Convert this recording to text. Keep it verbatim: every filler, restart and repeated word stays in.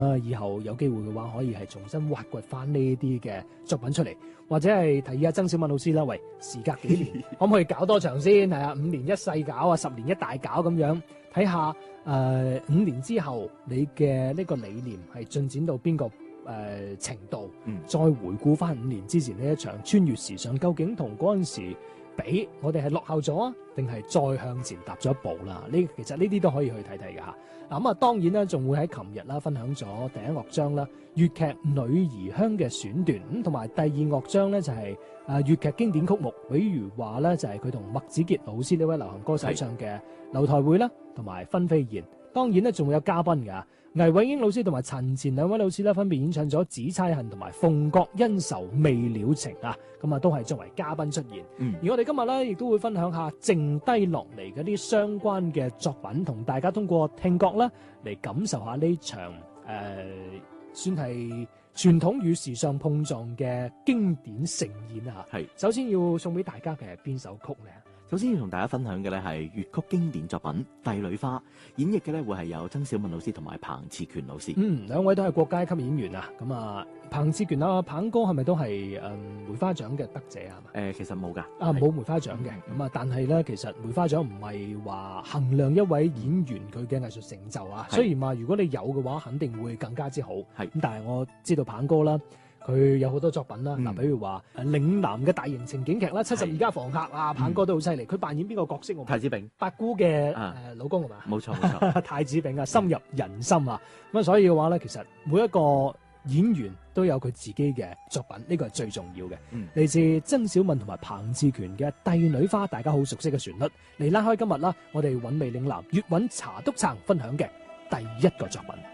啊，以後有機會嘅話，可以係重新挖掘翻呢啲嘅作品出嚟，或者係提議阿曾小敏老師啦，喂，時隔幾年，可唔可以搞多場先？係啊，五年一細搞啊，十年一大搞咁樣，睇下誒五年之後你嘅呢個理念係進展到邊個誒、呃、程度，嗯、再回顧翻五年之前呢一場穿越時尚，究竟同嗰陣時比，我哋係落後咗啊，定係再向前踏咗一步啦？呢其實呢啲都可以去睇睇㗎嚇。嗱咁啊，當然啦，仲會喺琴日啦分享咗第一樂章啦，粵劇《女兒香》嘅選段，咁同埋第二樂章咧就係誒粵劇經典曲目，比如話咧就係佢同麥子傑老師呢位流行歌手唱嘅《樓台會》啦，同埋《分飛燕》。當然咧仲會有嘉賓㗎，倪偉英老師同埋陳前兩位老師咧分別演唱咗《紫釵恨》同埋《鳳閣恩仇未了情》啊，咁啊都係作為嘉賓出現。嗯、而我哋今日咧亦都會分享下剩低落嚟嗰啲相關嘅作品，同大家通過聽覺啦嚟感受下呢場誒、呃、算係傳統與時尚碰撞嘅經典盛宴啊！係，首先要送俾大家嘅係邊首曲咧？ 首先要同大家分享嘅咧係粵曲經典作品《帝女花》，演繹嘅咧會係有曾小敏老師同埋彭熾權老師。嗯， 兩位都係國家級演員啊！咁啊，彭熾權啊，彭哥係咪都係誒、嗯、梅花獎嘅得者啊？誒、 呃，其實冇㗎。 啊，冇梅花獎嘅。咁、嗯、啊，但係咧，其實梅花獎唔係話衡量一位演員佢嘅藝術成就啊。雖然話如果你有嘅話，肯定會更加之好。係。咁但係我知道彭哥啦。佢有好多作品啦，嗱、嗯，比如話誒嶺南嘅大型情景劇啦，七十二家房客啊，彭哥都好犀利。佢、嗯、扮演邊個角色？我太子炳，八姑嘅誒、啊呃、老公係嘛？冇錯冇錯，太子炳啊，深入人心啊。咁啊，所以嘅話咧，其實每一個演員都有佢自己嘅作品，呢、這個係最重要嘅。嚟、嗯、自曾小敏同埋彭熾權嘅《帝女花》，大家好熟悉嘅旋律，嚟拉開今日啦，我哋韻味嶺南粵韻茶篤撐分享嘅第一個作品。